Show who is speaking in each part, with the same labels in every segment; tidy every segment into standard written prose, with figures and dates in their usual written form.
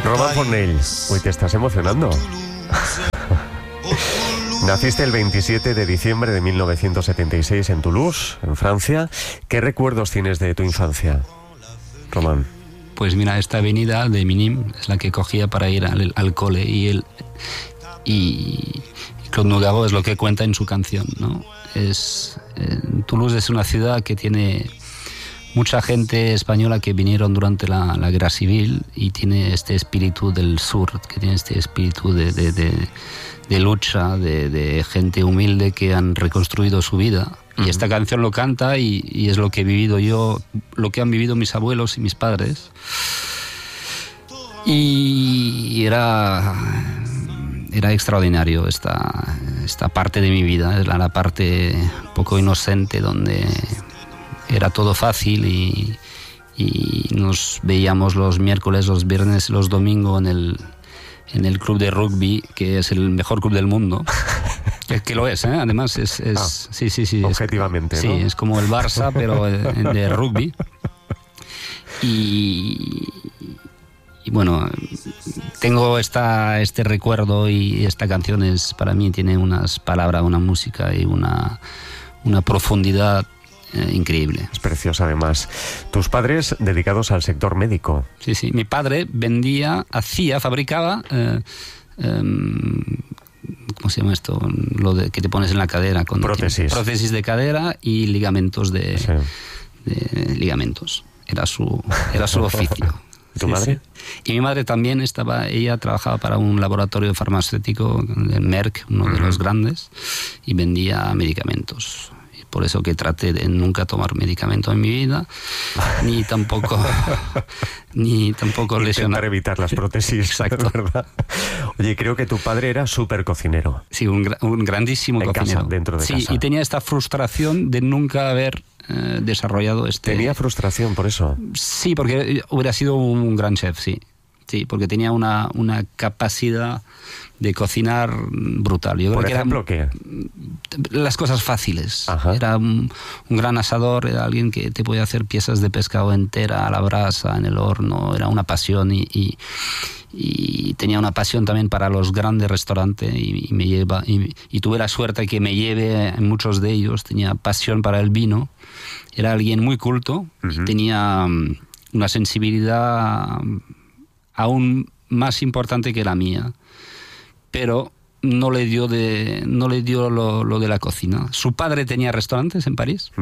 Speaker 1: Romain Fournel, hoy te estás emocionando. Naciste el 27 de diciembre de 1976 en Toulouse, en Francia. ¿Qué recuerdos tienes de tu infancia, Romain?
Speaker 2: Pues mira, esta avenida de Minim es la que cogía para ir al cole y Claude Nougaro es lo que cuenta en su canción, ¿no? Toulouse es una ciudad que tiene mucha gente española que vinieron durante la guerra civil y tiene este espíritu del sur, que tiene este espíritu de lucha, de gente humilde que han reconstruido su vida. Y esta canción lo canta y es lo que he vivido yo, lo que han vivido mis abuelos y mis padres. Y era extraordinario esta parte de mi vida, era la parte un poco inocente donde era todo fácil y nos veíamos los miércoles, los viernes, los domingos en el club de rugby, que es el mejor club del mundo. Que lo es, ¿eh? Además sí.
Speaker 1: Objetivamente,
Speaker 2: ¿no? Sí, es como el Barça, pero de rugby. Y bueno, tengo este recuerdo y esta canción para mí tiene unas palabras, una música y una profundidad increíble.
Speaker 1: Es preciosa además. Tus padres dedicados al sector médico.
Speaker 2: Sí. Mi padre fabricaba... ¿cómo se llama esto? Que te pones en la cadera. Prótesis de cadera y ligamentos de ligamentos. Era su oficio.
Speaker 1: ¿Tu madre?
Speaker 2: Sí. Y mi madre también ella trabajaba para un laboratorio farmacéutico, el Merck, uno de los grandes, y vendía medicamentos. Por eso que traté de nunca tomar medicamento en mi vida, ni tampoco lesionar.
Speaker 1: Intentar evitar las prótesis.
Speaker 2: Exacto.
Speaker 1: ¿Verdad? Oye, creo que tu padre era súper cocinero.
Speaker 2: Sí, un grandísimo cocinero.
Speaker 1: Casa, dentro de casa.
Speaker 2: Sí, y tenía esta frustración de nunca haber desarrollado
Speaker 1: ¿Tenía frustración por eso?
Speaker 2: Sí, porque hubiera sido un gran chef, sí. Sí, porque tenía una capacidad de cocinar brutal. Yo
Speaker 1: ¿Por
Speaker 2: creo
Speaker 1: ejemplo
Speaker 2: que las cosas fáciles.
Speaker 1: Ajá.
Speaker 2: Era un gran asador, era alguien que te podía hacer piezas de pescado entera a la brasa, en el horno. Era una pasión y tenía una pasión también para los grandes restaurantes y tuve la suerte que me lleve en muchos de ellos. Tenía pasión para el vino. Era alguien muy culto y tenía una sensibilidad aún más importante que la mía, pero no le dio lo de la cocina. Su padre tenía restaurantes en París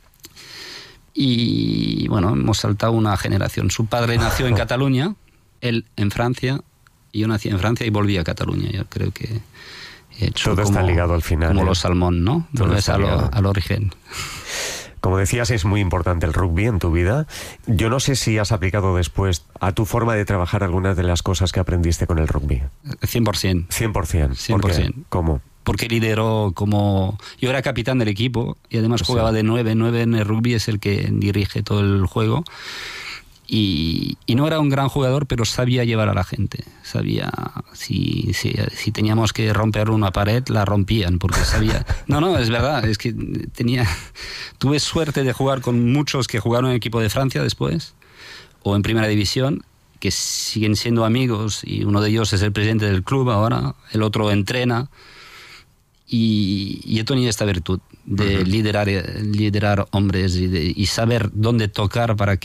Speaker 2: y bueno, hemos saltado una generación. Su padre nació en Cataluña, él en Francia, y yo nací en Francia y volví a Cataluña. Yo creo que he hecho
Speaker 1: todo está ligado al final,
Speaker 2: como los salmón, ¿no? Volves al origen.
Speaker 1: Como decías, es muy importante el rugby en tu vida. Yo no sé si has aplicado después a tu forma de trabajar algunas de las cosas que aprendiste con el rugby.
Speaker 2: 100%.
Speaker 1: 100%. ¿Cómo?
Speaker 2: Porque lideró como... Yo era capitán del equipo y además jugaba de 9. 9 en el rugby es el que dirige todo el juego. Y no era un gran jugador, pero sabía llevar a la gente. Sabía, si teníamos que romper una pared, la rompían, porque sabía... No, es verdad, es que tuve suerte de jugar con muchos que jugaron en el equipo de Francia después, o en Primera División, que siguen siendo amigos, y uno de ellos es el presidente del club ahora, el otro entrena, y yo tenía esta virtud de liderar hombres y saber dónde tocar para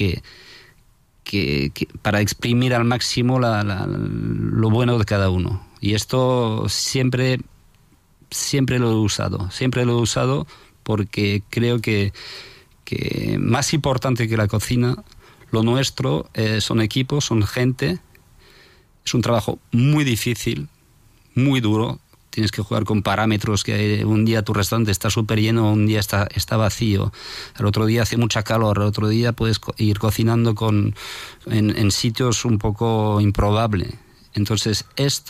Speaker 2: para exprimir al máximo lo bueno de cada uno. Y esto siempre lo he usado porque creo que más importante que la cocina, lo nuestro son equipos, son gente. Es un trabajo muy difícil, muy duro. Tienes que jugar con parámetros que un día tu restaurante está súper lleno, un día está vacío, el otro día hace mucha calor, el otro día puedes ir cocinando en sitios un poco improbables. Entonces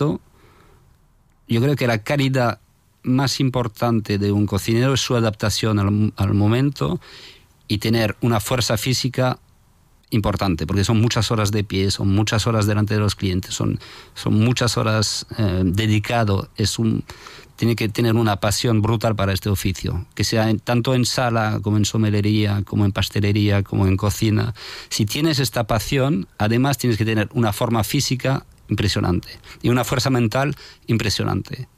Speaker 2: yo creo que la calidad más importante de un cocinero es su adaptación al momento y tener una fuerza física importante, porque son muchas horas de pie, son muchas horas delante de los clientes, son muchas horas dedicado. Tiene que tener una pasión brutal para este oficio, que sea tanto en sala como en somelería, como en pastelería, como en cocina. Si tienes esta pasión, además tienes que tener una forma física impresionante y una fuerza mental impresionante.